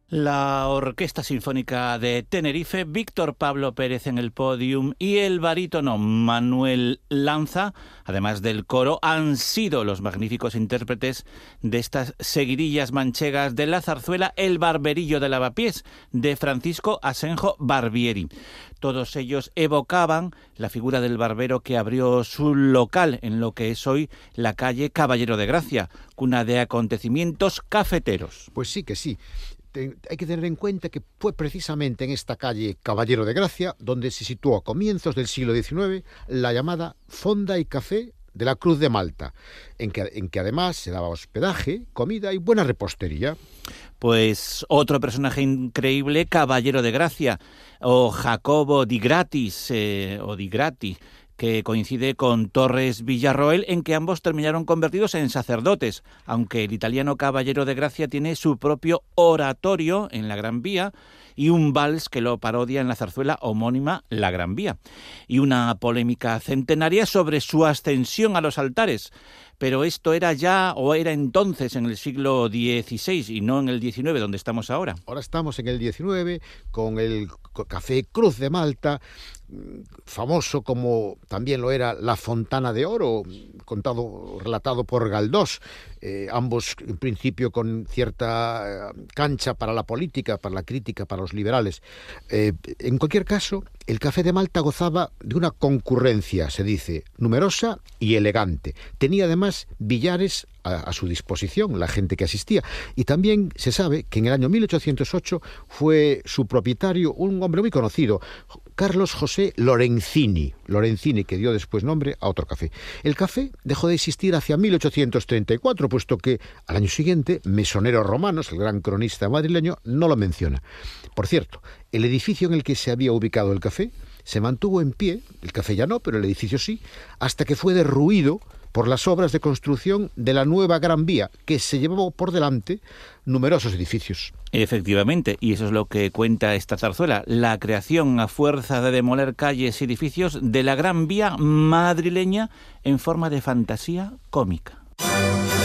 La Orquesta Sinfónica de Tenerife, Víctor Pablo Pérez en el podium y el barítono Manuel Lanza, además del coro, han sido los magníficos intérpretes de estas seguidillas manchegas de la zarzuela El Barberillo de Lavapiés, de Francisco Asenjo Barbieri. Todos ellos evocaban la figura del barbero que abrió su local en lo que es hoy la calle Caballero de Gracia, cuna de acontecimientos cafeteros. Pues sí que sí. Hay que tener en cuenta que fue precisamente en esta calle Caballero de Gracia donde se situó a comienzos del siglo XIX la llamada Fonda y Café de la Cruz de Malta, en que además se daba hospedaje, comida y buena repostería. Pues otro personaje increíble, Caballero de Gracia, o Jacobo di Gratis, o di Grati, que coincide con Torres Villarroel, en que ambos terminaron convertidos en sacerdotes, aunque el italiano Caballero de Gracia tiene su propio oratorio en la Gran Vía y un vals que lo parodia en la zarzuela homónima La Gran Vía, y una polémica centenaria sobre su ascensión a los altares. Pero esto era ya, o era entonces, en el siglo XVI y no en el XIX, donde estamos ahora. Ahora estamos en el XIX con el Café Cruz de Malta, famoso como también lo era La Fontana de Oro, relatado por Galdós, ambos en principio con cierta cancha para la política, para la crítica, para los liberales. En cualquier caso, el Café de Malta gozaba de una concurrencia, se dice, numerosa y elegante. Tenía además billares a su disposición, la gente que asistía. Y también se sabe que en el año 1808 fue su propietario un hombre muy conocido, Carlos José Lorenzini, que dio después nombre a otro café. El café dejó de existir hacia 1834, puesto que al año siguiente Mesonero Romanos, el gran cronista madrileño, no lo menciona. Por cierto, el edificio en el que se había ubicado el café se mantuvo en pie, el café ya no, pero el edificio sí, hasta que fue derruido por las obras de construcción de la nueva Gran Vía, que se llevó por delante numerosos edificios. Efectivamente, y eso es lo que cuenta esta zarzuela, la creación a fuerza de demoler calles y edificios de la Gran Vía madrileña en forma de fantasía cómica.